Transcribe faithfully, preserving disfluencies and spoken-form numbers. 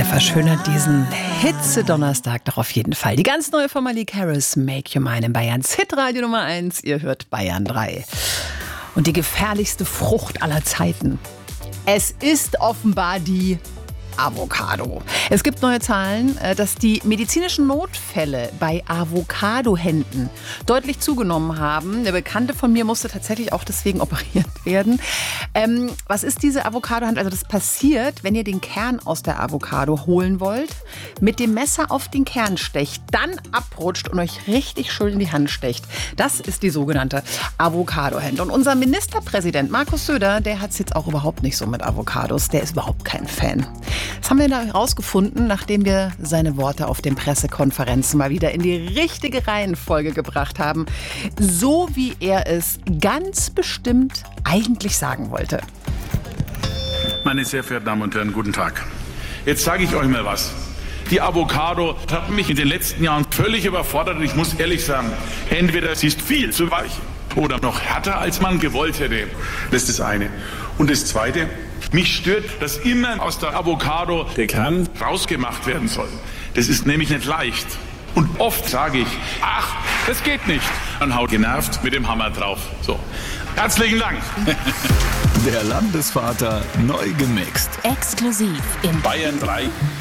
Der verschönert diesen Hitze-Donnerstag doch auf jeden Fall. Die ganz neue von Malik Harris, Make Your Mind in Bayerns Hitradio Nummer eins. Ihr hört Bayern drei. Und die gefährlichste Frucht aller Zeiten. Es ist offenbar die Avocado. Es gibt neue Zahlen, dass die medizinischen Notfälle bei Avocado-Händen deutlich zugenommen haben. Eine Bekannte von mir musste tatsächlich auch deswegen operiert werden. Ähm, was ist diese Avocado-Hand? Also das passiert, wenn ihr den Kern aus der Avocado holen wollt, mit dem Messer auf den Kern stecht, dann abrutscht und euch richtig schön in die Hand stecht. Das ist die sogenannte Avocado-Hand. Und unser Ministerpräsident Markus Söder, der hat es jetzt auch überhaupt nicht so mit Avocados. Der ist überhaupt kein Fan. Das haben wir da herausgefunden, nachdem wir seine Worte auf den Pressekonferenzen mal wieder in die richtige Reihenfolge gebracht haben. So wie er es ganz bestimmt eigentlich sagen wollte. Meine sehr verehrten Damen und Herren, guten Tag. Jetzt sage ich euch mal was. Die Avocado hat mich in den letzten Jahren völlig überfordert. Und ich muss ehrlich sagen, entweder sie ist viel zu weich oder noch härter, als man gewollt hätte. Das ist das eine. Und das Zweite, mich stört, dass immer aus der Avocado der Kern rausgemacht werden soll. Das ist nämlich nicht leicht. Und oft sage ich, ach, das geht nicht. Dann haut genervt mit dem Hammer drauf. So, herzlichen Dank. Der Landesvater neu gemixt. Exklusiv in Bayern drei.